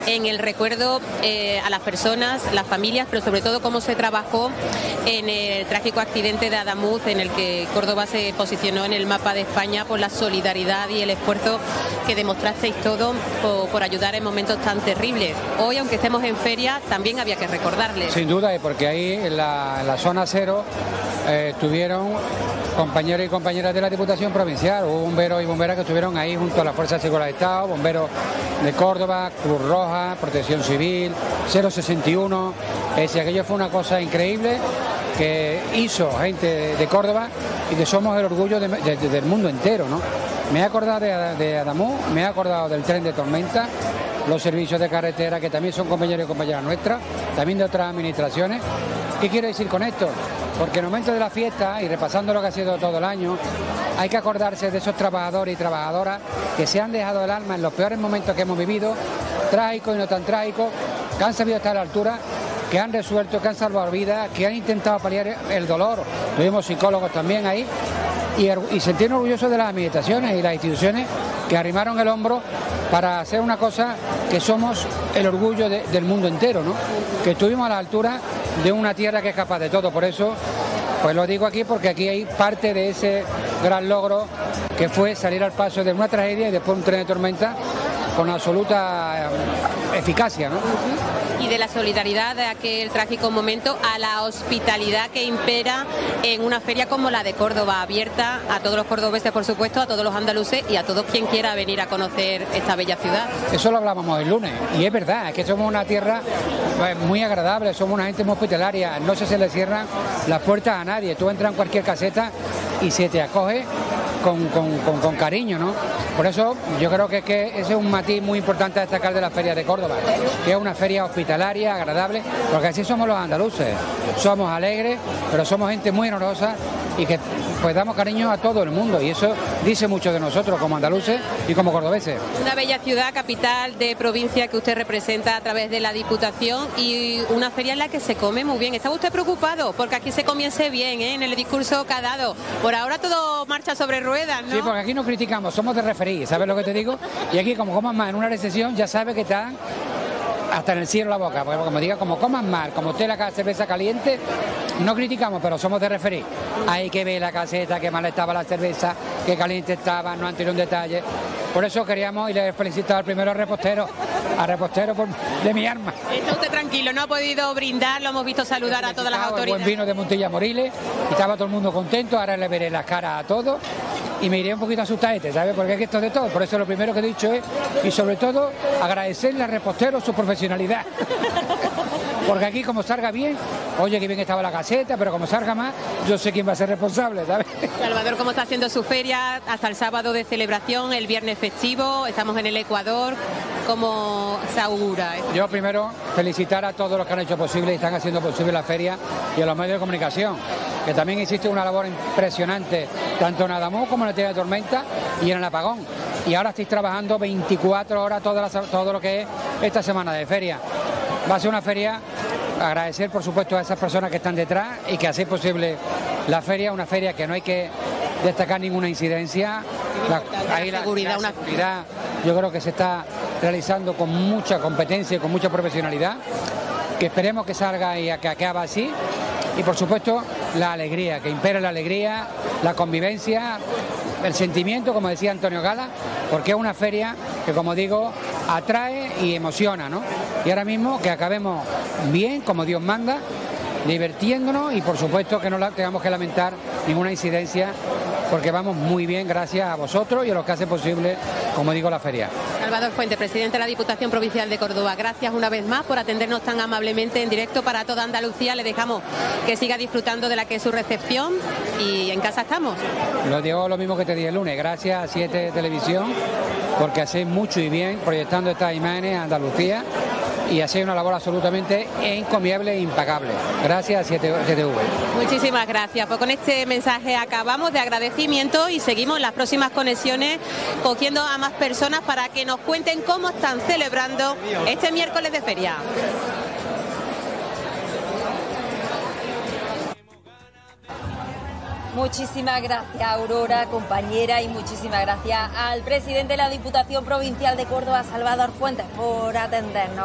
en el recuerdo a las personas, las familias, pero sobre todo cómo se trabajó en el trágico accidente de Adamuz, en el que Córdoba se posicionó en el mapa de España por la solidaridad y el esfuerzo que demostrasteis todo por ayudar en momentos tan terribles. Hoy, aunque estemos en feria, también había que recordarles. Sin duda, porque ahí en la zona cero estuvieron compañeros y compañeras de la Diputación Provincial, hubo bomberos y bomberas que estuvieron ahí junto a las Fuerzas de Seguridad del Estado, bomberos de Córdoba, Cruz Roja, Protección Civil, 061, aquello fue una cosa increíble que hizo gente de Córdoba y que somos el orgullo del mundo entero, ¿no? Me he acordado de Adamuz, me he acordado del tren de tormenta, los servicios de carretera que también son compañeros y compañeras nuestras, también de otras administraciones. ¿Qué quiero decir con esto? Porque en el momento de la fiesta y repasando lo que ha sido todo el año, hay que acordarse de esos trabajadores y trabajadoras que se han dejado el alma en los peores momentos que hemos vivido, trágicos y no tan trágicos, que han sabido estar a la altura, que han resuelto, que han salvado vidas, que han intentado paliar el dolor. Tuvimos psicólogos también ahí y sentirnos orgullosos de las administraciones y las instituciones que arrimaron el hombro para hacer una cosa que somos el orgullo del mundo entero, ¿no? Que estuvimos a la altura de una tierra que es capaz de todo. Por eso, pues lo digo aquí, porque aquí hay parte de ese gran logro que fue salir al paso de una tragedia y después un tren de tormenta con absoluta eficacia, ¿no? Y de la solidaridad de aquel trágico momento a la hospitalidad que impera en una feria como la de Córdoba, abierta a todos los cordobeses, por supuesto, a todos los andaluces y a todos quien quiera venir a conocer esta bella ciudad. Eso lo hablábamos el lunes, y es verdad, es que somos una tierra muy agradable, somos una gente muy hospitalaria, no se le cierran las puertas a nadie, tú entras en cualquier caseta y se te acoge con cariño, ¿no? Por eso yo creo que ese es un matiz muy importante a destacar de la Feria de Córdoba, que es una feria hospitalaria, agradable, porque así somos los andaluces, somos alegres, pero somos gente muy honrosa y que pues damos cariño a todo el mundo, y eso dice mucho de nosotros como andaluces y como cordobeses. Una bella ciudad, capital de provincia que usted representa a través de la Diputación, y una feria en la que se come muy bien. ¿Estaba usted preocupado? Porque aquí se comiese bien, ¿eh? En el discurso que ha dado. Por ahora todo marcha sobre ruedas, ¿no? Sí, porque aquí no criticamos, somos de referir, ¿sabes lo que te digo? Y aquí como comas más en una recesión, ya sabes que te dan hasta en el cielo la boca, porque como diga, como comas mal, como usted la cerveza caliente, no criticamos, pero somos de referir. Hay que ver la caseta, qué mal estaba la cerveza, qué caliente estaba, no han tirado un detalle. Por eso queríamos, y le felicitaba al primero al repostero de mi arma. Está usted tranquilo, no ha podido brindar, lo hemos visto saludar a todas las autoridades. Buen vino de Montilla Moriles, y estaba todo el mundo contento, ahora le veré las caras a todos y me iré un poquito asustadete, ¿sabes? Porque es que esto es de todo, por eso lo primero que he dicho es, y sobre todo, agradecerle al repostero su profesionalidad. Porque aquí como salga bien, oye, que bien estaba la caseta, pero como salga más, yo sé quién va a ser responsable, ¿sabes? Salvador, ¿cómo está haciendo su feria hasta el sábado de celebración, el viernes festivo? Estamos en el Ecuador, ¿cómo se augura esto? Yo primero felicitar a todos los que han hecho posible y están haciendo posible la feria, y a los medios de comunicación, que también existe una labor impresionante, tanto en Adamuz como en el Tren de Tormenta y en el apagón. Y ahora estáis trabajando 24 horas todo lo que es esta semana de feria. Va a ser una feria, agradecer por supuesto a esas personas que están detrás y que hacen posible la feria, una feria que no hay que destacar ninguna incidencia. La seguridad yo creo que se está realizando con mucha competencia y con mucha profesionalidad, que esperemos que salga y que acabe así. Y por supuesto la alegría, que impere la alegría, la convivencia, el sentimiento, como decía Antonio Gala, porque es una feria que, como digo, atrae y emociona, ¿no? Y ahora mismo que acabemos bien, como Dios manda, divirtiéndonos, y por supuesto que no tengamos que lamentar ninguna incidencia, porque vamos muy bien gracias a vosotros y a los que hacen posible, como digo, la feria. Salvador Fuente, presidente de la Diputación Provincial de Córdoba, gracias una vez más por atendernos tan amablemente en directo para toda Andalucía. Le dejamos que siga disfrutando de la que es su recepción, y en casa estamos. Lo digo lo mismo que te dije el lunes, gracias a 7 Televisión, porque hacéis mucho y bien proyectando estas imágenes a Andalucía, y hacéis una labor absolutamente encomiable e impecable. Gracias a 7TV. Muchísimas gracias. Pues con este mensaje acabamos de agradecimiento y seguimos en las próximas conexiones cogiendo a más personas para que nos cuenten cómo están celebrando este miércoles de feria. Muchísimas gracias, Aurora, compañera, y muchísimas gracias al presidente de la Diputación Provincial de Córdoba, Salvador Fuentes, por atendernos.